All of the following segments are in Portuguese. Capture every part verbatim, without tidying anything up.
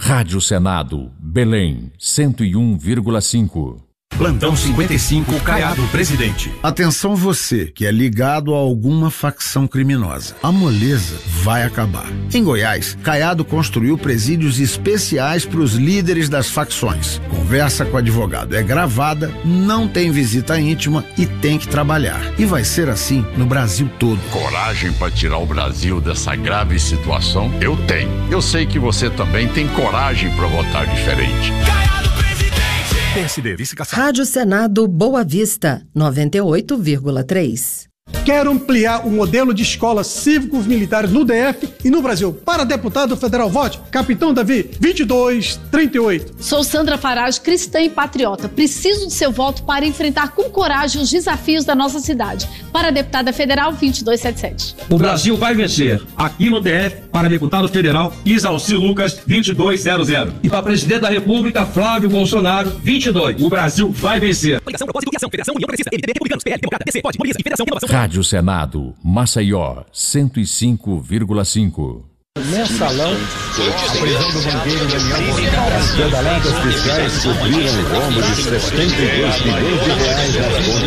Rádio Senado, Belém, cento e um vírgula cinco. Plantão cinquenta e cinco, Caiado Presidente. Atenção você que é ligado a alguma facção criminosa. A moleza vai acabar. Em Goiás, Caiado construiu presídios especiais para os líderes das facções. Conversa com o advogado é gravada, não tem visita íntima e tem que trabalhar. E vai ser assim no Brasil todo. Coragem para tirar o Brasil dessa grave situação? Eu tenho. Eu sei que você também tem coragem para votar diferente. P S D, vice-caçado. Rádio Senado Boa Vista, noventa e oito vírgula três. Quero ampliar o modelo de escolas cívicos militares no D F e no Brasil. Para deputado federal, vote Capitão Davi, vinte e dois trinta e oito. Sou Sandra Farage, cristã e patriota. Preciso de seu voto para enfrentar com coragem os desafios da nossa cidade. Para deputada federal, vinte e dois setenta e sete. O Brasil vai vencer. Aqui no D F, para deputado federal, Isalci Lucas, vinte e dois zero zero. E para presidente da República, Flávio Bolsonaro, vinte e dois. O Brasil vai vencer. Coligação, propósito e ação, Federação, União Progressista, M D B, Republicanos, P L, Democrata, P C, P O D, Mobiliza e Federação, Inovação. Rádio Senado, Maceió, cento e cinco vírgula cinco. Mensalão, a prisão do banqueiro Daniel. As pedaladas fiscais cobriram o rombo de setenta e dois bilhões de reais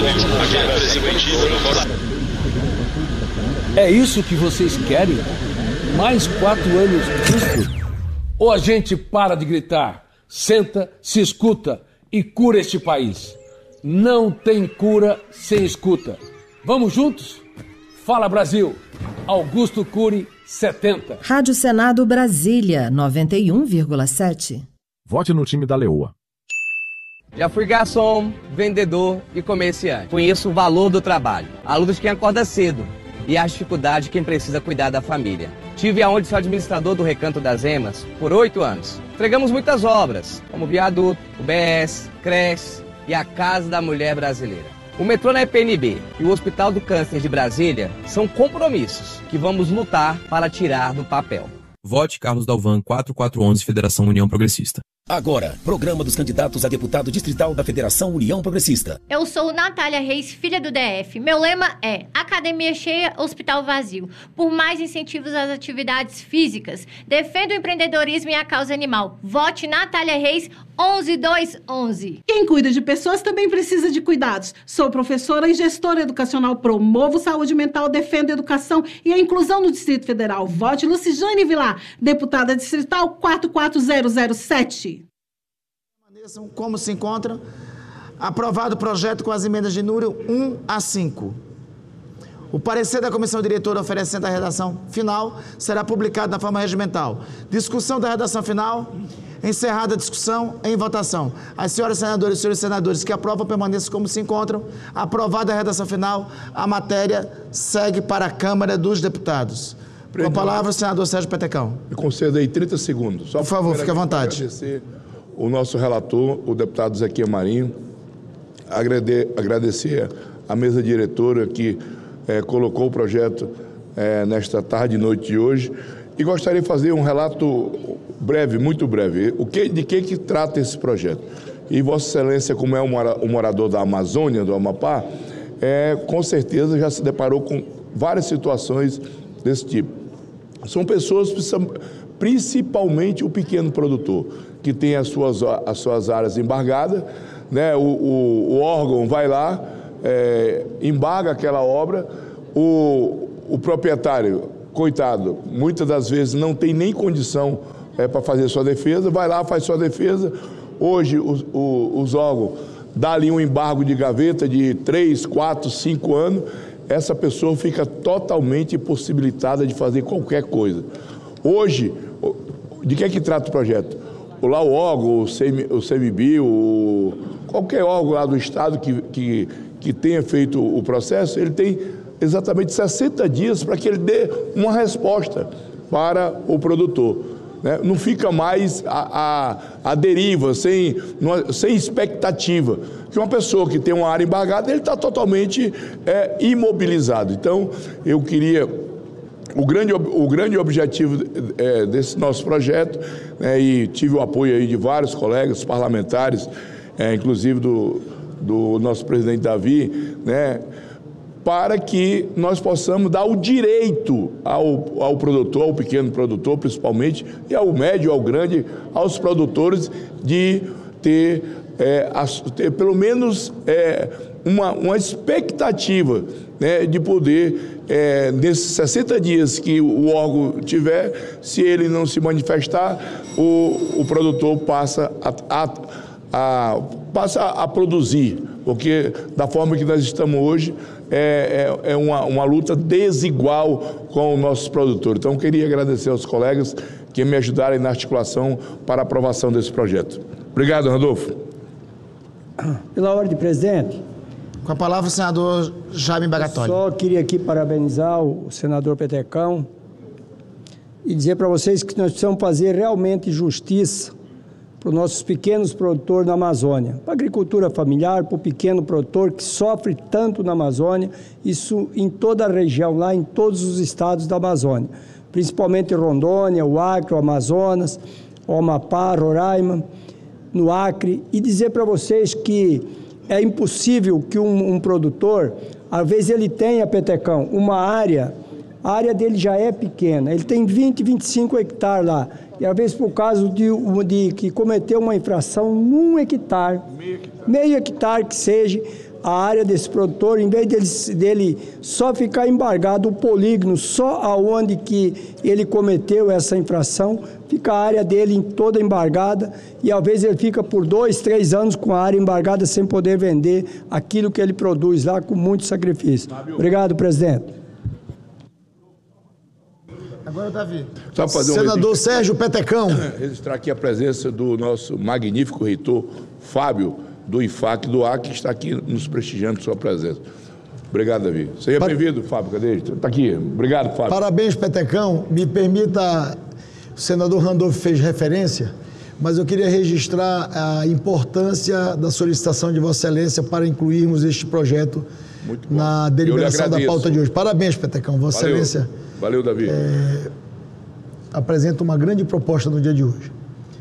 nas contas. É isso que vocês querem? Mais quatro anos disso? Ou a gente para de gritar, senta, se escuta e cura este país? Não tem cura sem escuta. Vamos juntos? Fala Brasil! Augusto Cury, setenta. Rádio Senado Brasília, noventa e um vírgula sete. Vote no time da Leoa. Já fui garçom, vendedor e comerciante. Conheço o valor do trabalho, a luta de quem acorda cedo e a dificuldade de quem precisa cuidar da família. Tive aonde ser administrador do Recanto das Emas por oito anos. Entregamos muitas obras, como o viaduto, o B S, Cresce e a Casa da Mulher Brasileira. O metrô na E P N B e o Hospital do Câncer de Brasília são compromissos que vamos lutar para tirar do papel. Vote Carlos Dalvan, quatro quatro um um, Federação União Progressista. Agora, programa dos candidatos a deputado distrital da Federação União Progressista. Eu sou Natália Reis, filha do D F. Meu lema é Academia cheia, hospital vazio. Por mais incentivos às atividades físicas. Defendo o empreendedorismo e a causa animal. Vote Natália Reis, onze dois onze. Quem cuida de pessoas também precisa de cuidados. Sou professora e gestora educacional. Promovo saúde mental, defendo educação e a inclusão no Distrito Federal. Vote Lucijane Vilar, deputada distrital quatro quatro zero zero sete. Como se encontra? Aprovado o projeto com as emendas de número um a cinco. O parecer da comissão diretora oferecendo a redação final será publicado na forma regimental. Discussão da redação final. Encerrada a discussão, em votação. As senhoras senadoras e senhores senadores que aprovam permaneçam como se encontram. Aprovada a redação final, a matéria segue para a Câmara dos Deputados. Com a palavra o senador Sérgio Petecão. Me conceda aí trinta segundos. Só por favor, fique à vontade. Agradecer o nosso relator, o deputado Zequiel Marinho, agradecer a mesa diretora que é, colocou o projeto é, nesta tarde e noite de hoje, e gostaria de fazer um relato breve, muito breve, o que, de que, que trata esse projeto. E Vossa Excelência, como é um morador da Amazônia, do Amapá, é, com certeza já se deparou com várias situações desse tipo. São pessoas, principalmente o pequeno produtor, que tem as suas, as suas áreas embargadas, né? o, o, o órgão vai lá, é, embarga aquela obra, o, o proprietário, coitado, muitas das vezes não tem nem condição é, para fazer sua defesa, vai lá, faz sua defesa. Hoje os, os órgãos dão ali um embargo de gaveta de três, quatro, cinco anos, essa pessoa fica totalmente impossibilitada de fazer qualquer coisa. Hoje, de que é que trata o projeto? Lá o órgão, o C M B, o, qualquer órgão lá do Estado que, que, que tenha feito o processo, ele tem exatamente sessenta dias para que ele dê uma resposta para o produtor. Né? Não fica mais a, a, a deriva, sem, sem expectativa. Que uma pessoa que tem uma área embargada, ele está totalmente é, imobilizado. Então, eu queria... O grande, o grande objetivo é, desse nosso projeto, né, e tive o apoio aí de vários colegas parlamentares, é, inclusive do, do nosso presidente Davi, né, para que nós possamos dar o direito ao, ao produtor, ao pequeno produtor principalmente, e ao médio, ao grande, aos produtores de ter, é, as, ter pelo menos é, uma, uma expectativa, né, de poder, é, nesses sessenta dias que o órgão tiver, se ele não se manifestar, o, o produtor passa a, a, a, passa a produzir, porque da forma que nós estamos hoje, é, é, é uma, uma luta desigual com os nossos produtores. Então, queria agradecer aos colegas que me ajudaram na articulação para a aprovação desse projeto. Obrigado, Randolfo. Pela ordem, presidente. Com a palavra, o senador Jaime Bagatoli. Só queria aqui parabenizar o senador Petecão e dizer para vocês que nós precisamos fazer realmente justiça para os nossos pequenos produtores na Amazônia, para a agricultura familiar, para o pequeno produtor que sofre tanto na Amazônia, isso em toda a região, lá em todos os estados da Amazônia, principalmente Rondônia, o Acre, o Amazonas, o Amapá, Roraima, no Acre, e dizer para vocês que é impossível que um, um produtor, às vezes ele tenha, Petecão, uma área, a área dele já é pequena, ele tem vinte, vinte e cinco hectares lá, e às vezes por causa de, de que cometeu uma infração num hectare, meio hectare, meio hectare que seja a área desse produtor, em vez dele, dele só ficar embargado o polígono, só aonde que ele cometeu essa infração, fica a área dele em toda embargada e às vezes ele fica por dois, três anos com a área embargada sem poder vender aquilo que ele produz lá com muito sacrifício. Obrigado, presidente. Agora, Davi. Senador um Sérgio Petecão. Registrar aqui a presença do nosso magnífico reitor Fábio, do I F A C do Acre, que está aqui nos prestigiando sua presença. Obrigado, Davi. Seja bem-vindo, Fábio. Cadê ele? Está aqui. Obrigado, Fábio. Parabéns, Petecão. Me permita, o senador Randolfo fez referência, mas eu queria registrar a importância da solicitação de Vossa Excelência para incluirmos este projeto na deliberação da pauta de hoje. Parabéns, Petecão. Vossa Valeu. Excelência. Valeu, Davi. É, apresenta uma grande proposta no dia de hoje.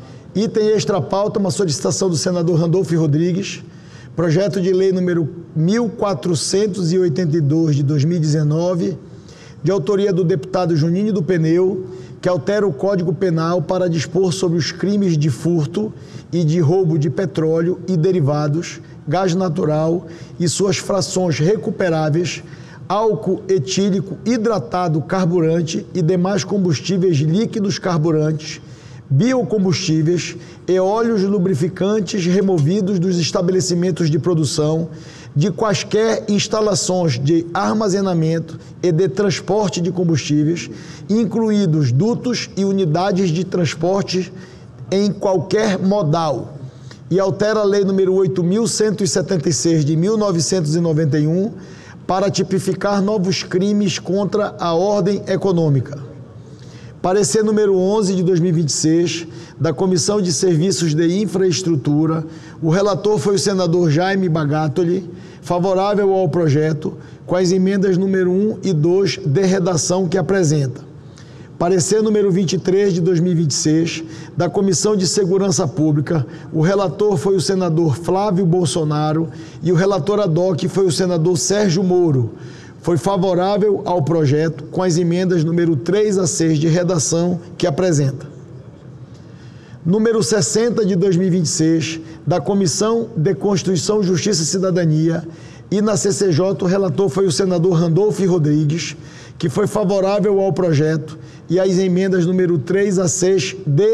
Item extra pauta, uma solicitação do senador Randolfo Rodrigues, projeto de lei número mil quatrocentos e oitenta e dois de dois mil e dezenove, de autoria do deputado Juninho do Pneu, que altera o Código Penal para dispor sobre os crimes de furto e de roubo de petróleo e derivados, gás natural e suas frações recuperáveis, álcool etílico hidratado carburante e demais combustíveis líquidos carburantes, biocombustíveis e óleos lubrificantes removidos dos estabelecimentos de produção, de quaisquer instalações de armazenamento e de transporte de combustíveis, incluídos dutos e unidades de transporte em qualquer modal, e altera a Lei número oito mil cento e setenta e seis de mil novecentos e noventa e um para tipificar novos crimes contra a ordem econômica. Parecer número onze de dois mil e vinte e seis, da Comissão de Serviços de Infraestrutura, o relator foi o senador Jaime Bagatoli, favorável ao projeto, com as emendas número um e dois de redação que apresenta. Parecer número vinte e três de dois mil e vinte e seis, da Comissão de Segurança Pública, o relator foi o senador Flávio Bolsonaro e o relator ad hoc foi o senador Sérgio Moro. Foi favorável ao projeto com as emendas número três a seis de redação que apresenta. Número sessenta de dois mil e vinte e seis, da Comissão de Constituição, Justiça e Cidadania, e na C C J o relator foi o senador Randolfo Rodrigues, que foi favorável ao projeto e às emendas número três a seis de